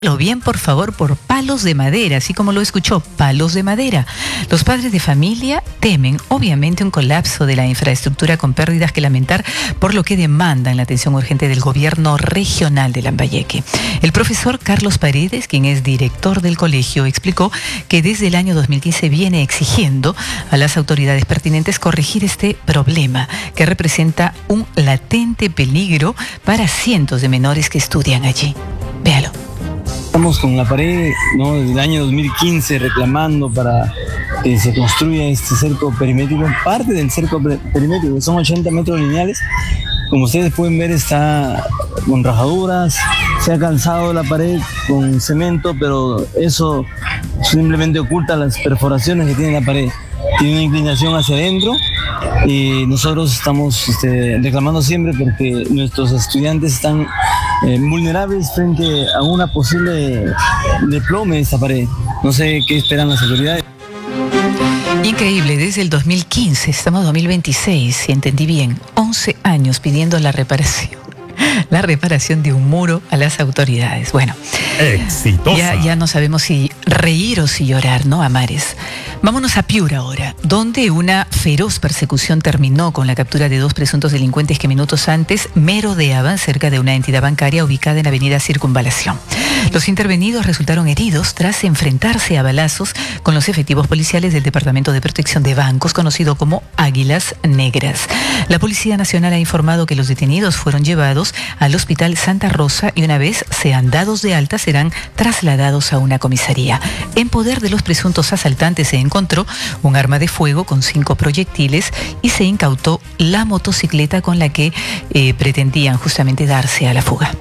Lo bien, por favor, por palos de madera, así como lo escuchó, palos de madera. Los padres de familia temen, obviamente, un colapso de la infraestructura con pérdidas que lamentar, por lo que demandan la atención urgente del gobierno regional de Lambayeque. El profesor Carlos Paredes, quien es director del colegio, explicó que desde el año 2015 viene exigiendo a las autoridades pertinentes corregir este problema, que representa un latente peligro para cientos de menores que estudian allí. Véalo. Estamos con la pared, ¿no?, desde el año 2015 reclamando para que se construya este cerco perimétrico, parte del cerco perimétrico, que son 80 metros lineales. Como ustedes pueden ver, está con rajaduras, se ha calzado la pared con cemento, pero eso simplemente oculta las perforaciones que tiene la pared. Tiene una inclinación hacia adentro y nosotros estamos reclamando siempre porque nuestros estudiantes están vulnerables frente a una posible desplome de esta pared. No sé qué esperan las autoridades. Increíble, desde el 2015, estamos en 2026, si entendí bien, 11 años pidiendo la reparación de un muro a las autoridades. Bueno, exitosa. Ya no sabemos si reír o si llorar, ¿no, Amares? Vámonos a Piura ahora, donde una feroz persecución terminó con la captura de 2 presuntos delincuentes que minutos antes merodeaban cerca de una entidad bancaria ubicada en Avenida Circunvalación. Los intervenidos resultaron heridos tras enfrentarse a balazos con los efectivos policiales del Departamento de Protección de Bancos, conocido como Águilas Negras. La Policía Nacional ha informado que los detenidos fueron llevados al Hospital Santa Rosa y una vez sean dados de alta serán trasladados a una comisaría. En poder de los presuntos asaltantes se encontró un arma de fuego con 5 proyectiles y se incautó la motocicleta con la que pretendían justamente darse a la fuga.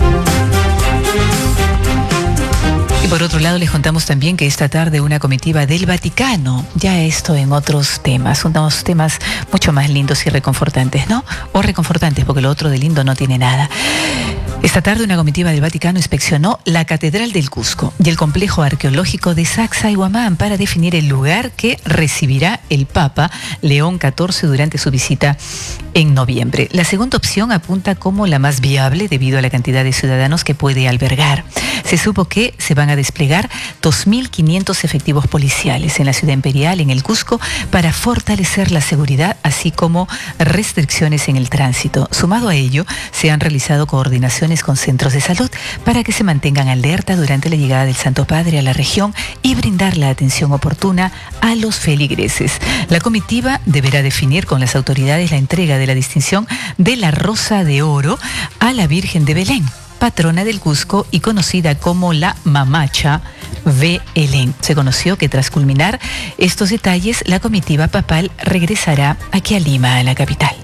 Y por otro lado les contamos también que esta tarde una comitiva del Vaticano, ya esto en otros temas, unos temas mucho más lindos y reconfortantes, ¿no? O reconfortantes, porque lo otro de lindo no tiene nada. Esta tarde una comitiva del Vaticano inspeccionó la Catedral del Cusco y el complejo arqueológico de Sacsayhuamán para definir el lugar que recibirá el Papa León XIV durante su visita en noviembre. La segunda opción apunta como la más viable debido a la cantidad de ciudadanos que puede albergar. Se supo que se van a desplegar 2.500 efectivos policiales en la ciudad imperial, en el Cusco, para fortalecer la seguridad, así como restricciones en el tránsito. Sumado a ello, se han realizado coordinaciones con centros de salud para que se mantengan alerta durante la llegada del Santo Padre a la región y brindar la atención oportuna a los feligreses. La comitiva deberá definir con las autoridades la entrega de la distinción de la Rosa de Oro a la Virgen de Belén, patrona del Cusco y conocida como la Mamacha Belén. Se conoció que tras culminar estos detalles, la comitiva papal regresará aquí a Lima, a la capital.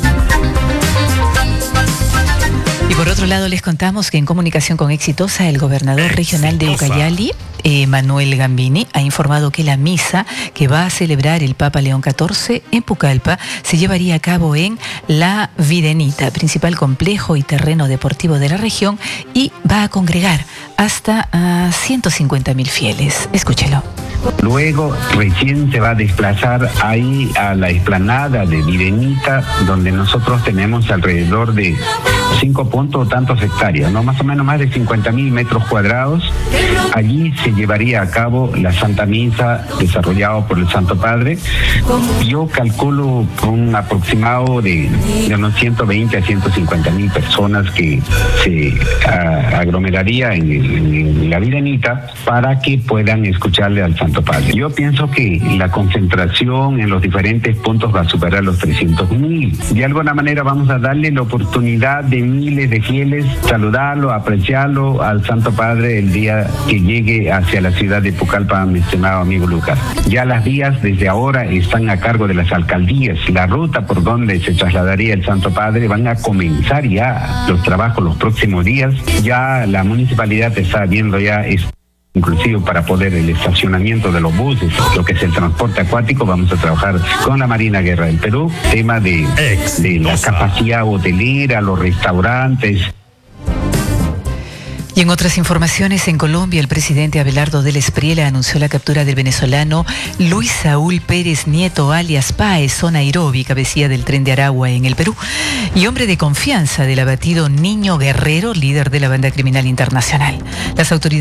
Y por otro lado les contamos que en comunicación con Exitosa, el gobernador regional de Ucayali, Manuel Gambini, ha informado que la misa que va a celebrar el Papa León XIV en Pucallpa se llevaría a cabo en La Videnita, principal complejo y terreno deportivo de la región, y va a congregar hasta 150.000 fieles. Escúchelo. Luego recién se va a desplazar ahí a la explanada de Videnita, donde nosotros tenemos alrededor de 5 puntos tantos hectáreas, ¿no? Más o menos más de 50.000 metros cuadrados. Allí se llevaría a cabo la Santa Misa desarrollada por el Santo Padre. Yo calculo un aproximado de unos 120 a 150.000 personas que se aglomeraría en la Videnita para que puedan escucharle al Santo Padre. Yo pienso que la concentración en los diferentes puntos va a superar los 300.000. De alguna manera vamos a darle la oportunidad de miles de fieles saludarlo, apreciarlo al Santo Padre el día que llegue hacia la ciudad de Pucallpa, mi estimado amigo Lucas. Ya las vías desde ahora están a cargo de las alcaldías. La ruta por donde se trasladaría el Santo Padre van a comenzar ya los trabajos los próximos días. Ya la municipalidad está viendo ya inclusive para poder el estacionamiento de los buses, lo que es el transporte acuático. Vamos a trabajar con la Marina Guerra del Perú, tema de la capacidad hotelera, los restaurantes. Y en otras informaciones, en Colombia, el presidente Abelardo del Espriella anunció la captura del venezolano Luis Saúl Pérez Nieto, alias Páez, zona Nairobi, cabecilla del Tren de Aragua en el Perú, y hombre de confianza del abatido Niño Guerrero, líder de la banda criminal internacional. Las autoridades